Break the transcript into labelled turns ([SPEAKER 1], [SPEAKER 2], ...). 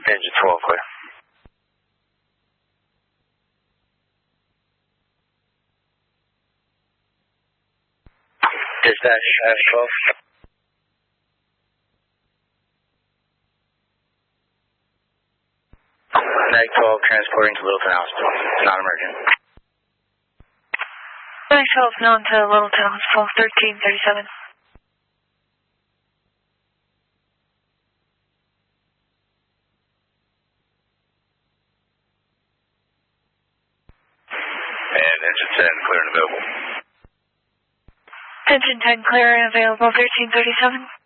[SPEAKER 1] Engine 12 clear. Dispatch, F12. Mag 12 transporting to Littleton Hospital. Not emergent.
[SPEAKER 2] Mag 12 known to Littleton Hospital, 1337.
[SPEAKER 1] And engine 10 clear and available.
[SPEAKER 2] Engine 10 clear and available, 1337.